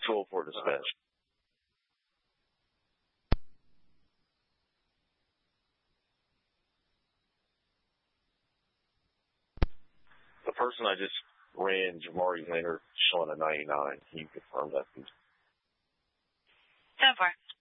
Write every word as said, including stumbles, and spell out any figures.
tool for dispatch. The person I just ran, Jamari Leonard, showing a ninety-nine. Can you confirm that, please? ten four.